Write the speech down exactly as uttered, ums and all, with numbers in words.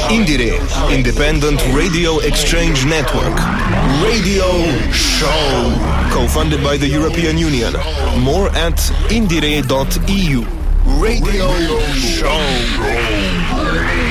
Indiere, Independent Radio Exchange Network. Radio Show. Co-funded by the European Union. More at indiere dot e u. Radio Show.